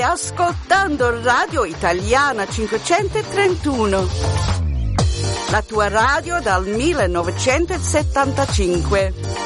ascoltando Radio Italiana 531, la tua radio dal 1975.